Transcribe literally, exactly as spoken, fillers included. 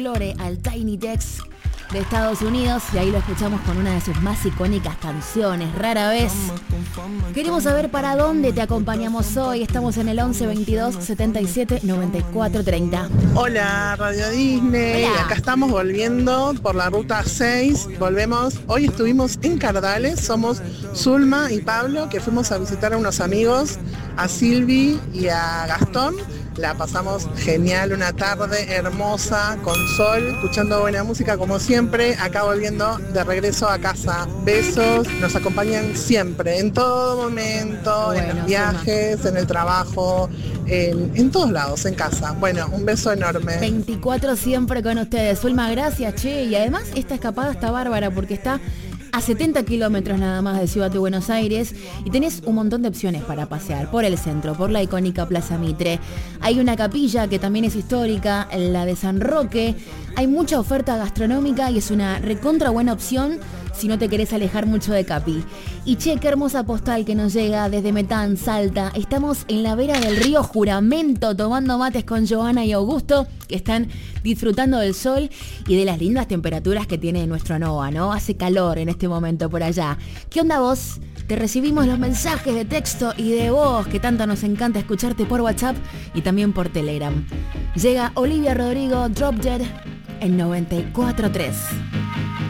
Lore al Tiny Desk de Estados Unidos, y ahí lo escuchamos con una de sus más icónicas canciones, Rara Vez. Queremos saber para dónde te acompañamos hoy. Estamos en el once veintidós setenta y siete noventa y cuatro treinta. Hola, Radio Disney. Hola. Acá estamos volviendo por la ruta seis. Volvemos. Hoy estuvimos en Cardales. Somos Zulma y Pablo, que fuimos a visitar a unos amigos, a Silvi y a Gastón. La pasamos genial, una tarde hermosa, con sol, escuchando buena música como siempre, acá volviendo de regreso a casa. Besos, nos acompañan siempre, en todo momento, bueno, en los viajes, Zulma, en el trabajo, en, en todos lados, en casa. Bueno, un beso enorme. veinticuatro siempre con ustedes. Zulma, gracias, che. Y además esta escapada está bárbara porque está a setenta kilómetros nada más de Ciudad de Buenos Aires y tenés un montón de opciones para pasear por el centro, por la icónica Plaza Mitre. Hay una capilla que también es histórica, la de San Roque. Hay mucha oferta gastronómica y es una recontra buena opción si no te querés alejar mucho de Capi. Y che, qué hermosa postal que nos llega desde Metán, Salta. Estamos en la vera del río Juramento tomando mates con Joana y Augusto, que están disfrutando del sol y de las lindas temperaturas que tiene nuestro NOA, ¿no? Hace calor en este momento por allá. ¿Qué onda vos? Te recibimos los mensajes de texto y de voz que tanto nos encanta escucharte por WhatsApp y también por Telegram. Llega Olivia Rodrigo, Drop Dead en noventa y cuatro tres.